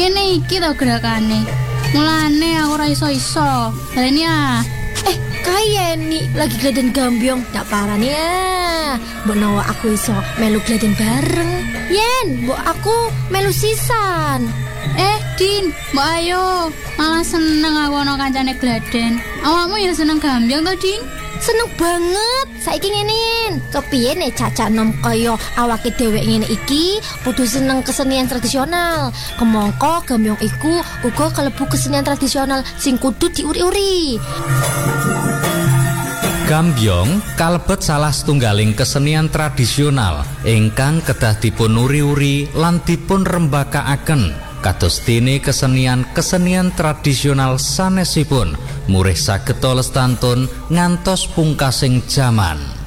Ngene iki to gerakane. Mulane aku ora iso-iso. Baleni ah. Kayeni lagi gladen gambyong ndak parani ya. Mbok nawa aku iso melu gladen bareng. Yen, mbok aku melu sisan. Din, mbok ayo. Malah seneng aku ana kancane gladen. Awakmu ya seneng gambyong to, Din? Seneng banget. Saiki ngene, kepiye nek cacak nom kaya awake dhewe ngene iki kudu seneng kesenian tradisional. Kemangka gambyong iku uga kalebu kesenian tradisional sing kudu diuri-uri. Gambyong kalebet salah setunggaling kesenian tradisional ingkang kedah dipun uri-uri lan dipun rembakakaken kados dene kesenian tradisional sanesipun murih saged lestantun ngantos pungkasing jaman.